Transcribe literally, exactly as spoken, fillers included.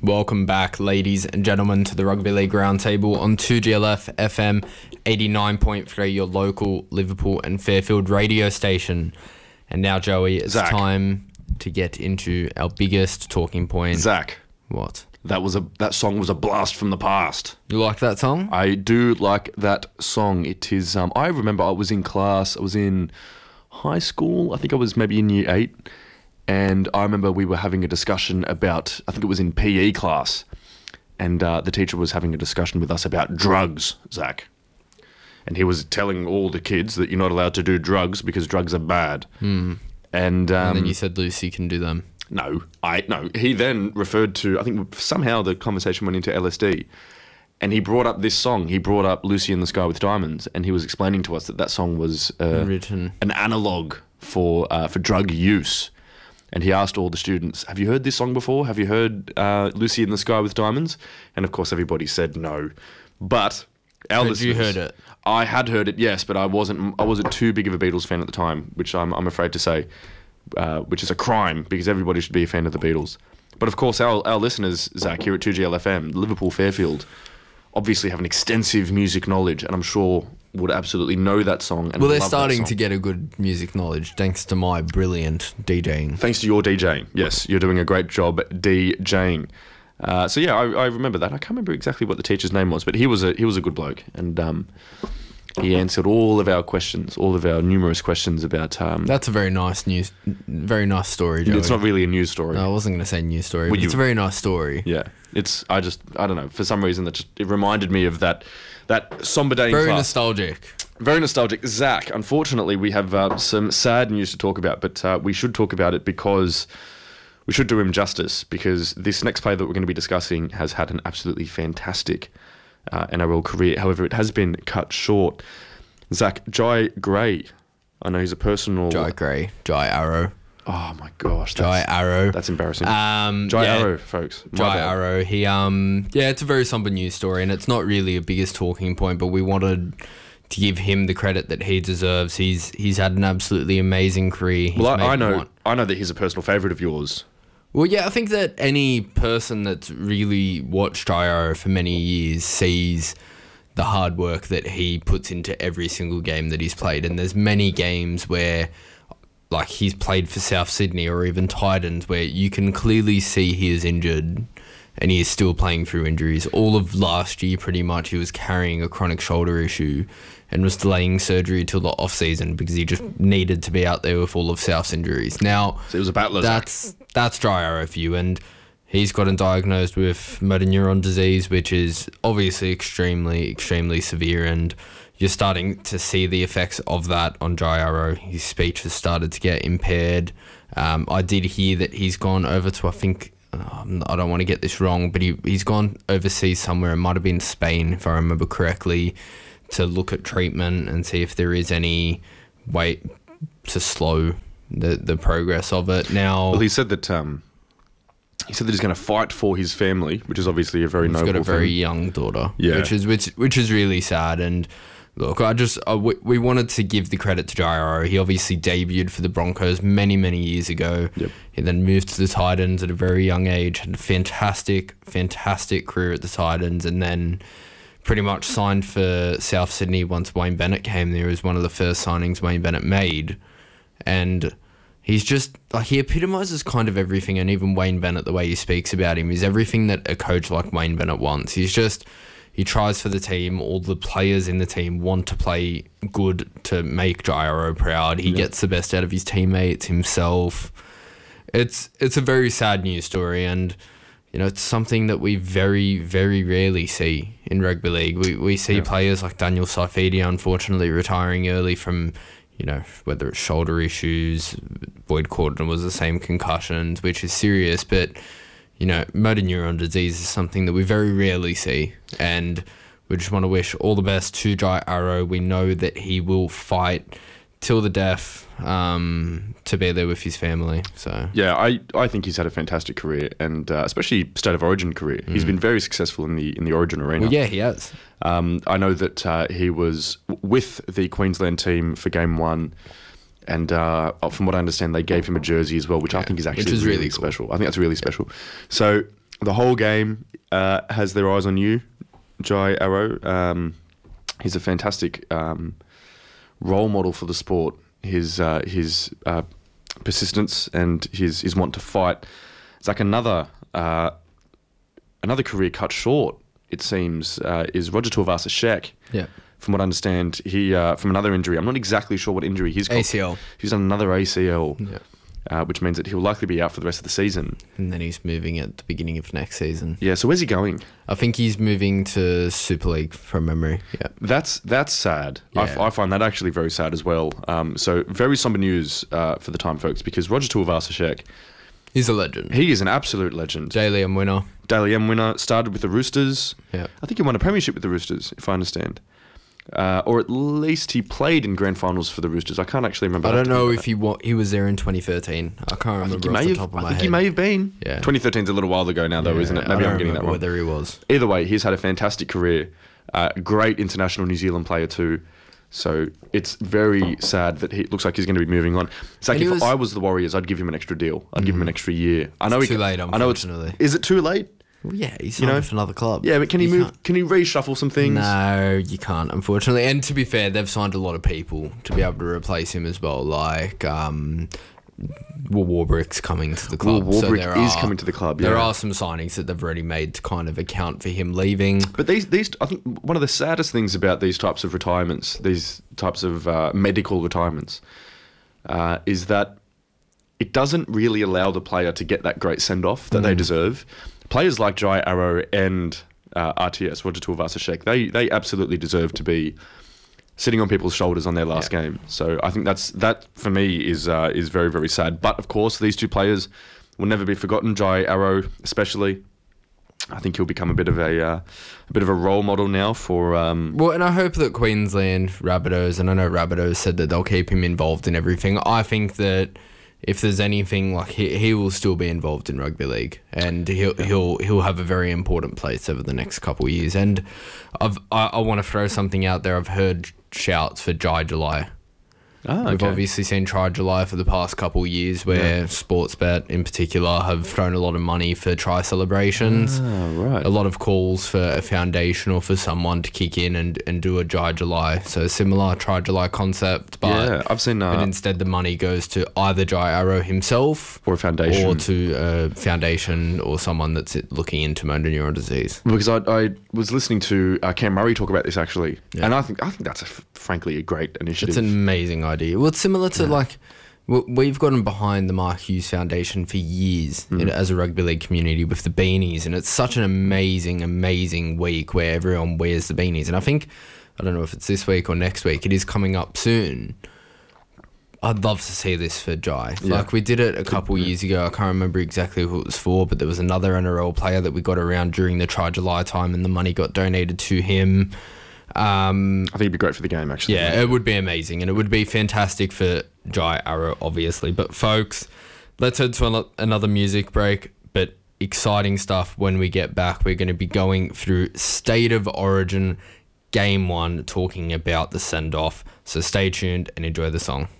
Welcome back, ladies and gentlemen, to the Rugby League Roundtable on two G L F F M eighty-nine point three, your local Liverpool and Fairfield radio station. And now, Joey, it's Zach. time to get into our biggest talking point. Zach, What? that was a that song was a blast from the past. You like that song? I do like that song. It is. Um, I remember I was in class. I was in high school. I think I was maybe in year eight, and I remember we were having a discussion about. I think it was in P E class, and uh, the teacher was having a discussion with us about drugs, Zach. And he was telling all the kids that you're not allowed to do drugs because drugs are bad. Hmm. And, um, And then you said Lucy can do them. No, I no. He then referred to. I think somehow the conversation went into L S D, and he brought up this song. He brought up "Lucy in the Sky with Diamonds," and he was explaining to us that that song was uh, Written. an analog for uh, for drug use. And he asked all the students, "Have you heard this song before? Have you heard uh, Lucy in the Sky with Diamonds?" And of course, everybody said no. But our Had listeners, you heard it? I had heard it, yes, but I wasn't. I wasn't too big of a Beatles fan at the time, which I'm, I'm afraid to say. Uh, which is a crime because everybody should be a fan of the Beatles. But of course, our, our listeners, Zach, here at two G L F M, Liverpool Fairfield, obviously have an extensive music knowledge, and I'm sure would absolutely know that song. And Well, they're love that starting song. to get a good music knowledge thanks to my brilliant DJing. Thanks to your DJing. Yes, you're doing a great job DJing. Uh, so yeah, I, I remember that. I can't remember exactly what the teacher's name was, but he was a he was a good bloke, and um, he answered all of our questions, all of our numerous questions about. Um, That's a very nice news, very nice story, Joey. it's not really a news story. No, I wasn't going to say news story, Well, but you- it's a very nice story. Yeah, it's. I just. I don't know. For some reason, that just it reminded me of that. That somber day in Very class. nostalgic. Very nostalgic. Zach, unfortunately, we have uh, some sad news to talk about, but uh, we should talk about it because we should do him justice. Because this next player that we're going to be discussing has had an absolutely fantastic uh, N R L career. However, it has been cut short. Zach, Jai Gray. I know he's a personal. Jai Gray, Jai Arrow, Oh my gosh, Jai that's, Arrow. that's embarrassing. Um, Jai yeah, Arrow, folks. My Jai bad. Arrow. He um, yeah, it's a very somber news story, and it's not really a biggest talking point, but we wanted to give him the credit that he deserves. He's he's had an absolutely amazing career. He's Well, I, made I know. one- I know that he's a personal favourite of yours. Well, yeah, I think that any person that's really watched Jai Arrow for many years sees the hard work that he puts into every single game that he's played. And there's many games where, like, he's played for South Sydney or even Titans where you can clearly see he is injured and he is still playing through injuries. All of last year, pretty much, he was carrying a chronic shoulder issue and was delaying surgery till the off-season because he just needed to be out there with all of South's injuries. Now, So it was a battler. Zach. that's that's Jai Arrow for you, and he's gotten diagnosed with motor neuron disease, which is obviously extremely, extremely severe, and you're starting to see the effects of that on Jai Arrow. His speech has started to get impaired. Um, I did hear that he's gone over to, I think, um, I don't want to get this wrong, but he, he's gone overseas somewhere. It might have been Spain, if I remember correctly, to look at treatment and see if there is any way to slow the, the progress of it. Now, Well, he said that um, he said that he's going to fight for his family, which is obviously a very he's noble got a very thing. young daughter, Yeah. which is which which is really sad. And look, I just uh, we, we wanted to give the credit to Jai Arrow. He obviously debuted for the Broncos many many years ago. Yep. He then moved to the Titans at a very young age, had a fantastic fantastic career at the Titans, and then pretty much signed for South Sydney once Wayne Bennett came there. It was one of the first signings Wayne Bennett made, and he's just like, he epitomizes kind of everything. And even Wayne Bennett, the way he speaks about him, is everything that a coach like Wayne Bennett wants. He's just, he tries for the team. All the players in the team want to play good to make Jai Arrow proud. He Yeah. gets the best out of his teammates, himself. It's it's a very sad news story, and you know, it's something that we very, very rarely see in rugby league. We we see Yeah. players like Daniel Saifidi, unfortunately, retiring early from, you know, whether it's shoulder issues. Boyd Cordon was the same concussions, which is serious, but, you know, motor neuron disease is something that we very rarely see. And we just want to wish all the best to Jai Arrow. We know that he will fight till the death um, to be there with his family. So Yeah, I, I think he's had a fantastic career, and uh, especially State of Origin career. He's been very successful in the in the Origin arena. well, yeah, he has. Um, I know that uh, he was with the Queensland team for game one, and uh, from what I understand, they gave him a jersey as well, which I Yeah, think is actually which is really, really cool. special. I think that's really special. So the whole game uh, has their eyes on you, Jai Arrow. Um, he's a fantastic um, role model for the sport. His uh, his uh, persistence and his his want to fight. It's like another uh, another career cut short. It seems uh, is Roger Tuivasa-Sheck. Yeah. From what I understand, he uh, from another injury. I'm not exactly sure what injury he's got. A C L. He's on another A C L. Yeah. Uh, which means that he'll likely be out for the rest of the season. And then he's moving at the beginning of next season. Yeah, so where's he going? I think he's moving to Super League from memory. Yeah. That's that's sad. I, f- Yeah. I find that actually very sad as well. Um, so very somber news uh, for the time, folks, because Roger Tuivasa-Sheck, He's a legend. he is an absolute legend. Daily M winner. Daily M winner, started with the Roosters. Yeah. I think he won a premiership with the Roosters, if I understand. Uh, or at least he played in grand finals for the Roosters. I can't actually remember. I I'll have don't to know think if he wa- he was there in twenty thirteen. I can't about that. remember I off think, he may, the top have, of my I think head. he may have been. Yeah. twenty thirteen is a little while ago now, though, Yeah, isn't it? I Maybe don't I'm getting that remember wrong. whether he was. Either way, he's had a fantastic career. Uh, great international New Zealand player too. So it's very sad that he looks like he's going to be moving on. It's like And he if was- I was the Warriors, I'd give him an extra deal. I'd give him an extra year. I know It's he too ca- late, I know it's. unfortunately. Is it too late? Well, yeah, he's You signed know? with another club. Yeah, but can he You move? can't- Can he reshuffle some things? No, you can't, unfortunately. And to be fair, they've signed a lot of people to be able to replace him as well. Like, um, Will Warbrick's coming to the Will club. so Warbrick there is are- coming to the club. There yeah. are some signings that they've already made to kind of account for him leaving. But these, these, I think one of the saddest things about these types of retirements, these types of uh, medical retirements, uh, is that it doesn't really allow the player to get that great send off that they deserve. Players like Jai Arrow and uh, R T S, Roger Tuivasa-Sheck, they they absolutely deserve to be sitting on people's shoulders on their last Yeah. game. So I think that's that for me is uh, is very very sad. But of course, these two players will never be forgotten. Jai Arrow, especially. I think he'll become a bit of a uh, a bit of a role model now for. Um, Well, and I hope that Queensland, Rabbitohs, and I know Rabbitohs said that they'll keep him involved in everything. I think that if there's anything, like he, he will still be involved in rugby league, and he'll he'll he'll have a very important place over the next couple of years. And I've I, I want to throw something out there. I've heard shouts for Jai July. ah, We've okay. obviously seen Try July for the past couple of years, where Sportsbet in particular have thrown a lot of money for try celebrations. Ah, right. A lot of calls for a foundation or for someone to kick in and, and do a Try July. So a similar Try July concept, but, yeah, I've seen uh, but instead the money goes to either Jai Arrow himself for a foundation. or to a foundation or someone that's looking into motor neuron disease. Because I, I was listening to uh, Cam Murray talk about this actually, Yeah. and I think I think that's a f frankly a great initiative. It's an amazing idea. Well, it's similar to like w- we've gotten behind the Mark Hughes Foundation for years Mm. in, as a rugby league community with the beanies, and it's such an amazing, amazing week where everyone wears the beanies. And I think I don't know if it's this week or next week. It is coming up soon. I'd love to see this for Jai. Yeah. Like we did it a couple years ago. I can't remember exactly who it was for, but there was another N R L player that we got around during the Try July time, and the money got donated to him. Um, I think it'd be great for the game actually. yeah, it would be amazing, and it would be fantastic for Jai Arrow, obviously. But folks, let's head to ano- another music break. But exciting stuff when we get back. We're going to be going through State of Origin Game One, talking about the send off. So stay tuned and enjoy the song.